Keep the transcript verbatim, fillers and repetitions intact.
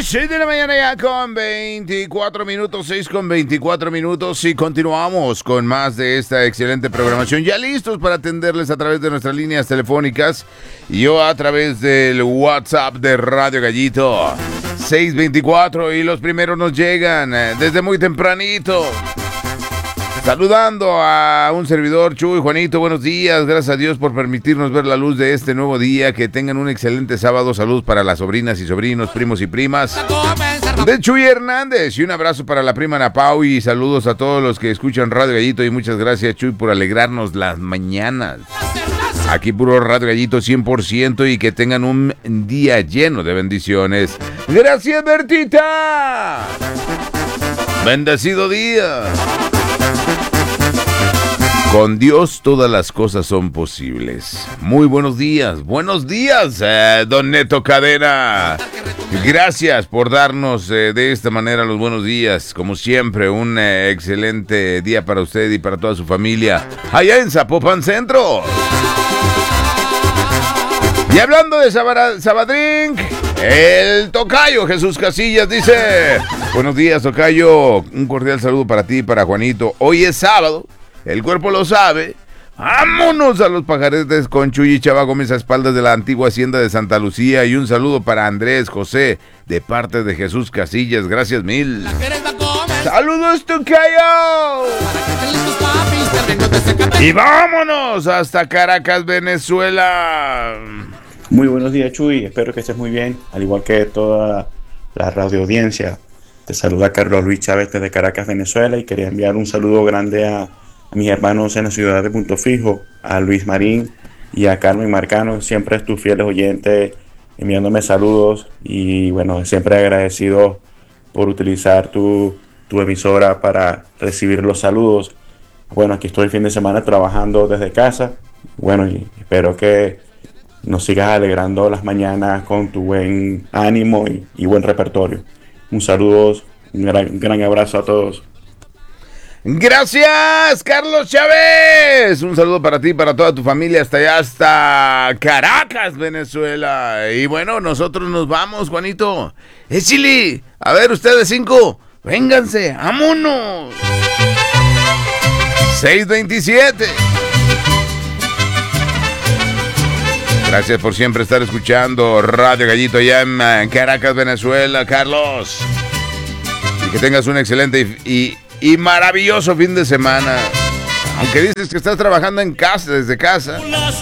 seis de la mañana ya con veinticuatro minutos, seis con veinticuatro minutos y continuamos con más de esta excelente programación. Ya listos para atenderles a través de nuestras líneas telefónicas y yo a través del WhatsApp de Radio Gallito. seis veinticuatro y los primeros nos llegan eh, desde muy tempranito. Saludando a un servidor, Chuy, Juanito, buenos días, gracias a Dios por permitirnos ver la luz de este nuevo día, que tengan un excelente sábado, salud para las sobrinas y sobrinos, primos y primas de Chuy Hernández, y un abrazo para la prima Ana Pau, y saludos a todos los que escuchan Radio Gallito, y muchas gracias, Chuy, por alegrarnos las mañanas. Aquí puro Radio Gallito cien por ciento, y que tengan un día lleno de bendiciones. Gracias, Bertita. Bendecido día. Con Dios todas las cosas son posibles. Muy buenos días, buenos días, eh, don Neto Cadena. Gracias por darnos eh, de esta manera los buenos días. Como siempre, un eh, excelente día para usted y para toda su familia allá en Zapopan Centro. Y hablando de Sabara, Sabadrink, el tocayo Jesús Casillas dice: buenos días, tocayo, un cordial saludo para ti y para Juanito. Hoy es sábado. El cuerpo lo sabe. Vámonos a los pajaretes con Chuy y Chava Gómez a espaldas de la antigua hacienda de Santa Lucía. Y un saludo para Andrés José de parte de Jesús Casillas. Gracias mil. ¡Saludos, tocayo! Y vámonos hasta Caracas, Venezuela. Muy buenos días, Chuy. Espero que estés muy bien, al igual que toda la radio audiencia. Te saluda Carlos Luis Chávez desde Caracas, Venezuela, y quería enviar un saludo grande a a mis hermanos en la ciudad de Punto Fijo, a Luis Marín y a Carmen Marcano, siempre es tus fieles oyentes, enviándome saludos, y bueno, siempre agradecido por utilizar tu, tu emisora para recibir los saludos. Bueno, aquí estoy el fin de semana trabajando desde casa, bueno, y espero que nos sigas alegrando las mañanas con tu buen ánimo y, y buen repertorio. Un saludo, un gran, un gran abrazo a todos. Gracias, Carlos Chávez. Un saludo para ti y para toda tu familia hasta allá, hasta Caracas, Venezuela. Y bueno, nosotros nos vamos, Juanito. ¡Eh, Chili! A ver, ustedes cinco, vénganse, vámonos. seis veintisiete. Gracias por siempre estar escuchando Radio Gallito allá en Caracas, Venezuela, Carlos. Y que tengas un excelente y... y Y maravilloso fin de semana. Aunque dices que estás trabajando en casa, desde casa.